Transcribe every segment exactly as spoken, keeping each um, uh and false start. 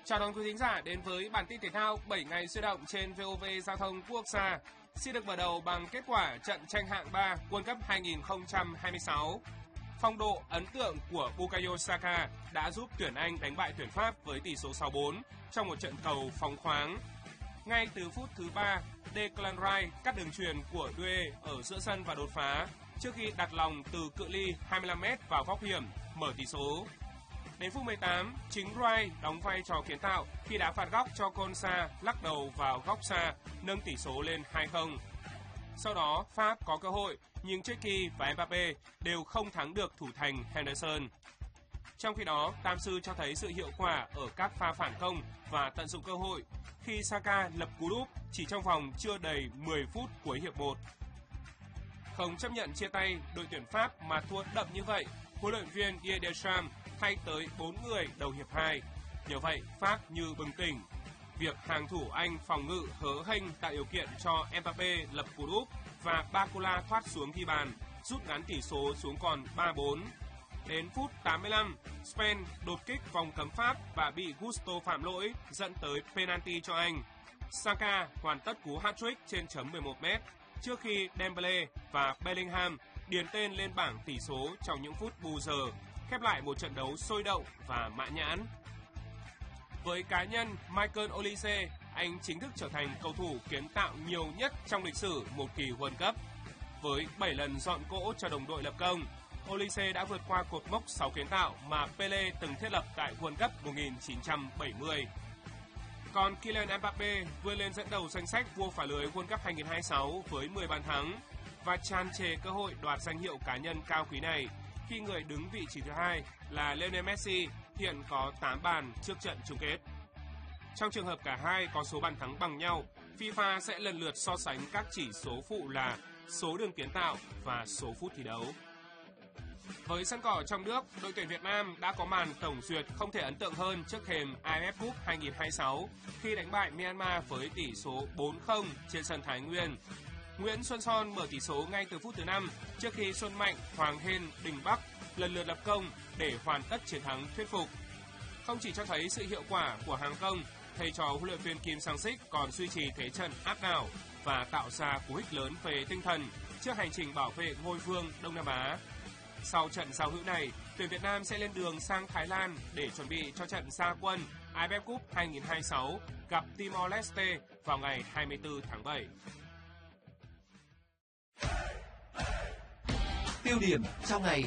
Chào đón quý thính giả đến với bản tin thể thao bảy ngày sôi động trên vê o vê Giao thông Quốc gia. Xin được mở đầu bằng kết quả trận tranh hạng ba World Cup hai không hai sáu. Phong độ ấn tượng của Bukayo Saka đã giúp tuyển Anh đánh bại tuyển Pháp với tỷ số sáu bốn trong một trận cầu phóng khoáng. Ngay từ phút thứ ba, Declan Rice cắt đường chuyền của Doué ở giữa sân và đột phá trước khi đặt lòng từ cự ly hai mươi lăm mét vào góc hiểm mở tỷ số. Đến phút mười tám, chính Rice đóng vai trò kiến tạo khi đá phạt góc cho Konsa lắc đầu vào góc xa, nâng tỷ số lên hai không. Sau đó, Pháp có cơ hội, nhưng Cherki và Mbappé đều không thắng được thủ thành Henderson. Trong khi đó, Tam Sư cho thấy sự hiệu quả ở các pha phản công và tận dụng cơ hội khi Saka lập cú đúp chỉ trong vòng chưa đầy mười phút cuối hiệp một. Không chấp nhận chia tay đội tuyển Pháp mà thua đậm như vậy, huấn luyện viên Didier Deschamps thay tới bốn người đầu hiệp hai. Nhờ vậy, Pháp như bừng tỉnh. Việc hàng thủ Anh phòng ngự hớ hênh tạo điều kiện cho Mbappé lập cú đúp và Barcola thoát xuống ghi bàn, rút ngắn tỷ số xuống còn ba bốn. Đến phút tám mươi lăm, Spain đột kích vòng cấm Pháp và bị Gusto phạm lỗi dẫn tới penalty cho Anh. Saka hoàn tất cú hat-trick trên chấm mười một mét trước khi Dembele và Bellingham điền tên lên bảng tỷ số trong những phút bù giờ, khép lại một trận đấu sôi động và mãn nhãn. Với cá nhân Michael Olise, anh chính thức trở thành cầu thủ kiến tạo nhiều nhất trong lịch sử một kỳ World Cup. Với bảy lần dọn cỗ cho đồng đội lập công, Olise đã vượt qua cột mốc sáu kiến tạo mà Pele từng thiết lập tại World Cup một nghìn chín trăm bảy mươi. Còn Kylian Mbappé vươn lên dẫn đầu danh sách vua phá lưới World Cup hai không hai sáu với mười bàn thắng và tràn trề cơ hội đoạt danh hiệu cá nhân cao quý này khi người đứng vị trí thứ hai là Lionel Messi hiện có tám bàn trước trận chung kết. Trong trường hợp cả hai có số bàn thắng bằng nhau, FIFA sẽ lần lượt so sánh các chỉ số phụ là số đường kiến tạo và số phút thi đấu. Với sân cỏ trong nước, đội tuyển Việt Nam đã có màn tổng duyệt không thể ấn tượng hơn trước thềm a ép ép Cup hai không hai sáu khi đánh bại Myanmar với tỷ số bốn không trên sân Thái Nguyên. Nguyễn Xuân Son mở tỷ số ngay từ phút thứ năm trước khi Xuân Mạnh, Hoàng Hên, Đình Bắc lần lượt lập công để hoàn tất chiến thắng thuyết phục. Không chỉ cho thấy sự hiệu quả của hàng công, thầy trò huấn luyện viên Kim Sang-sik còn duy trì thế trận áp đảo và tạo ra cú hích lớn về tinh thần trước hành trình bảo vệ ngôi vương Đông Nam Á. Sau trận giao hữu này, tuyển Việt Nam sẽ lên đường sang Thái Lan để chuẩn bị cho trận ra quân a ép ép Cup hai không hai sáu gặp Timor-Leste vào ngày hai mươi tư tháng bảy. Tiêu điểm trong ngày.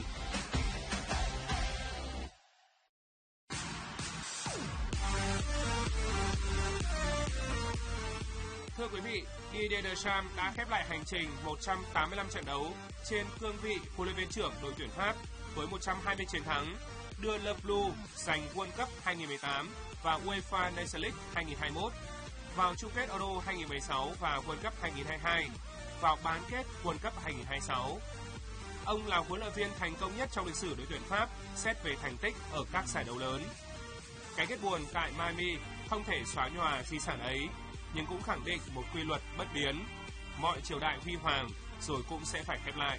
Thưa quý vị, Didier Deschamps đã khép lại hành trình một trăm tám mươi lăm trận đấu trên cương vị huấn luyện viên trưởng đội tuyển Pháp với một trăm hai mươi chiến thắng, đưa Le Bleu giành World Cup hai không một tám và UEFA Nations League hai không hai mốt, vào chung kết Euro hai không một sáu và World Cup hai không hai hai, vào bán kết World Cup hai không hai sáu. Ông là huấn luyện viên thành công nhất trong lịch sử đội tuyển Pháp xét về thành tích ở các giải đấu lớn. Cái kết buồn tại Miami không thể xóa nhòa di sản ấy, nhưng cũng khẳng định một quy luật bất biến: mọi triều đại huy hoàng rồi cũng sẽ phải khép lại.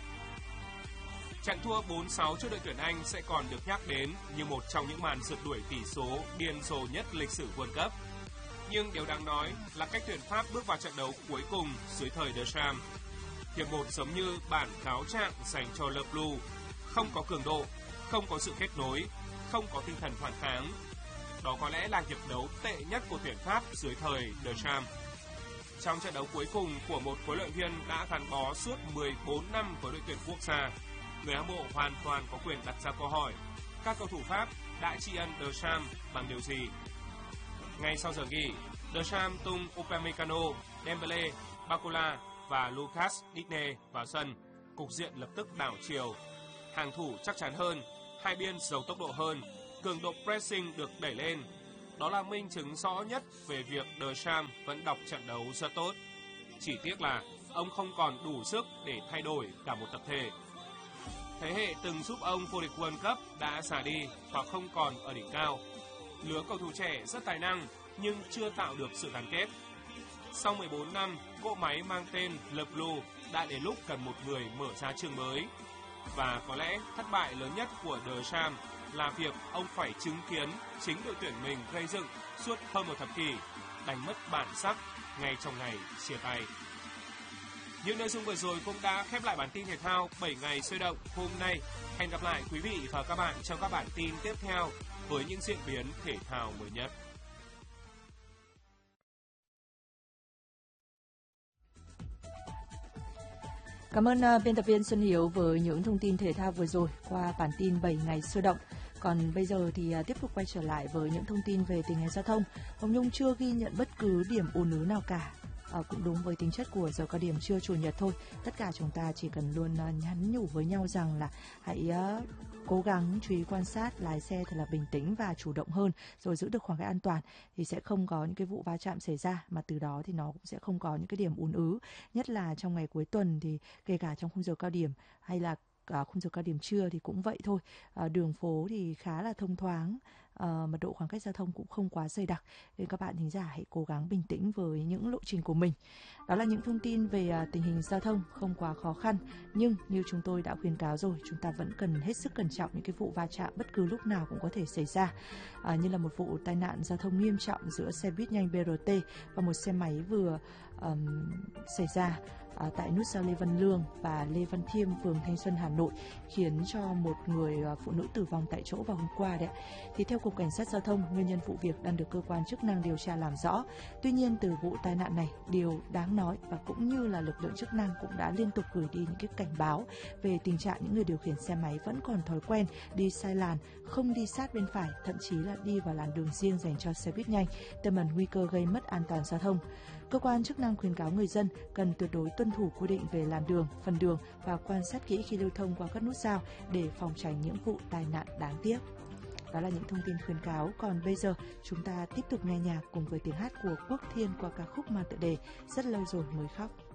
Trận thua bốn sáu trước đội tuyển Anh sẽ còn được nhắc đến như một trong những màn rượt đuổi tỷ số điên rồ nhất lịch sử World Cup. Nhưng điều đáng nói là cách tuyển Pháp bước vào trận đấu cuối cùng dưới thời Deschamps. Hiệp một giống như bản cáo trạng dành cho Le Bleu, không có cường độ, không có sự kết nối, không có tinh thần phản kháng. Đó có lẽ là hiệp đấu tệ nhất của tuyển Pháp dưới thời Deschamps. Trong trận đấu cuối cùng của một huấn luyện viên đã gắn bó suốt mười bốn năm với đội tuyển quốc gia, người hâm mộ hoàn toàn có quyền đặt ra câu hỏi: các cầu thủ Pháp đã tri ân Deschamps bằng điều gì? Ngay sau giờ nghỉ, Deschamps tung Upamecano, Dembele, Barcola và Lucas Digne vào sân. Cục diện lập tức đảo chiều. Hàng thủ chắc chắn hơn, hai biên giàu tốc độ hơn, cường độ pressing được đẩy lên. Đó là minh chứng rõ nhất về việc Deschamps vẫn đọc trận đấu rất tốt. Chỉ tiếc là ông không còn đủ sức để thay đổi cả một tập thể. Thế hệ từng giúp ông vô địch World Cup đã già đi hoặc không còn ở đỉnh cao. Lứa cầu thủ trẻ rất tài năng nhưng chưa tạo được sự gắn kết. Sau mười bốn năm, cỗ máy mang tên Le Bleu đã đến lúc cần một người mở ra chương mới. Và có lẽ thất bại lớn nhất của Deschamps là việc ông phải chứng kiến chính đội tuyển mình gây dựng suốt hơn một thập kỷ, đánh mất bản sắc ngay trong ngày chia tay. Những nội dung vừa rồi cũng đã khép lại bản tin thể thao bảy ngày sôi động hôm nay. Hẹn gặp lại quý vị và các bạn trong các bản tin tiếp theo với những diễn biến thể thao mới nhất. Cảm ơn uh, biên tập viên Xuân Hiếu với những thông tin thể thao vừa rồi qua bản tin bảy ngày sôi động. Còn bây giờ thì uh, tiếp tục quay trở lại với những thông tin về tình hình giao thông. Hồng Nhung chưa ghi nhận bất cứ điểm ùn ứ nào cả. À, cũng đúng với tính chất của giờ cao điểm trưa chủ nhật thôi. Tất cả chúng ta chỉ cần luôn uh, nhắn nhủ với nhau rằng là hãy uh, cố gắng chú ý quan sát, lái xe thật là bình tĩnh và chủ động hơn, rồi giữ được khoảng cách an toàn thì sẽ không có những cái vụ va chạm xảy ra, mà từ đó thì nó cũng sẽ không có những cái điểm ùn ứ, nhất là trong ngày cuối tuần thì kể cả trong khung giờ cao điểm hay là cả khung giờ cao điểm trưa thì cũng vậy thôi. À, đường phố thì khá là thông thoáng, à, mật độ khoảng cách giao thông cũng không quá dày đặc, nên các bạn thính giả hãy cố gắng bình tĩnh với những lộ trình của mình. Đó là những thông tin về à, tình hình giao thông không quá khó khăn, nhưng như chúng tôi đã khuyến cáo rồi, chúng ta vẫn cần hết sức cẩn trọng những cái vụ va chạm bất cứ lúc nào cũng có thể xảy ra, à, như là một vụ tai nạn giao thông nghiêm trọng giữa xe buýt nhanh bê rờ tê và một xe máy vừa um, xảy ra À, tại nút giao Lê Văn Lương và Lê Văn Thiêm, phường Thanh Xuân, Hà Nội, khiến cho một người à, phụ nữ tử vong tại chỗ vào hôm qua đấy. Thì theo Cục Cảnh sát Giao thông, nguyên nhân vụ việc đang được cơ quan chức năng điều tra làm rõ. Tuy nhiên, từ vụ tai nạn này, điều đáng nói và cũng như là lực lượng chức năng cũng đã liên tục gửi đi những cái cảnh báo về tình trạng những người điều khiển xe máy vẫn còn thói quen đi sai làn, không đi sát bên phải, thậm chí là đi vào làn đường riêng dành cho xe buýt nhanh, tiềm ẩn nguy cơ gây mất an toàn giao thông. Cơ quan chức năng khuyến cáo người dân cần tuyệt đối tuân thủ quy định về làn đường, phần đường và quan sát kỹ khi lưu thông qua các nút giao để phòng tránh những vụ tai nạn đáng tiếc. Đó là những thông tin khuyến cáo. Còn bây giờ chúng ta tiếp tục nghe nhạc cùng với tiếng hát của Quốc Thiên qua ca khúc mang tựa đề Rất lâu rồi mới khóc.